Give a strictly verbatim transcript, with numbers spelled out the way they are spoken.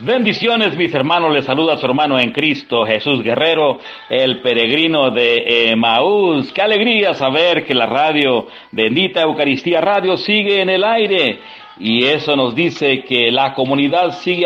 Bendiciones, mis hermanos, les saluda su hermano en Cristo, Jesús Guerrero, el peregrino de Emaús. Qué alegría saber que la radio, Bendita Eucaristía Radio, sigue en el aire. Y eso nos dice que la comunidad sigue